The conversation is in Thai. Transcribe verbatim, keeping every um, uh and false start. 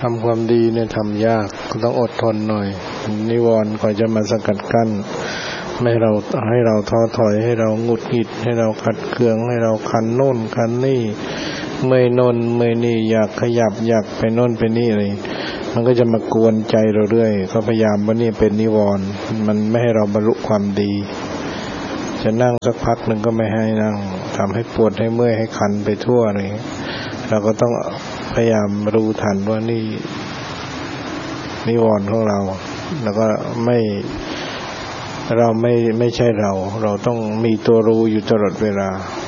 ทำความดีเนี่ยทำยากก็ต้องอดทนหน่อยนิวรณ์คอยจะมาสกัดกั้นไม่ให้เราให้เราท้อถอยให้เราหงุดหงิดให้เราขัดเคืองให้เราคันโน่นคันนี่เมื่อยโน่นเมื่อยนี่อยากขยับอยากไปโน่นไปนี่อะไรมันก็จะมากวนใจเราเรื่อยก็พยายามว่านี่เป็นนิวรณ์มันไม่ให้เราบรรลุความดีจะนั่งสักพักหนึ่งก็ไม่ให้นั่งทำให้ปวดให้เมื่อยให้คันไปทั่วเลยเราก็ต้องพยายามรู้ทันว่านี่นิวรณ์ของเราแล้วก็ไม่เราไม่ไม่ใช่เราเราต้องมีตัวรู้อยู่ตลอดเวลา